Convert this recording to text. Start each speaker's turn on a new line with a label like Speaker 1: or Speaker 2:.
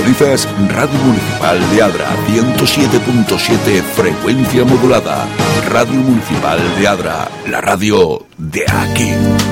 Speaker 1: Sintonizas Radio Municipal de Adra, 107.7 frecuencia modulada. Radio Municipal de Adra, la radio de aquí.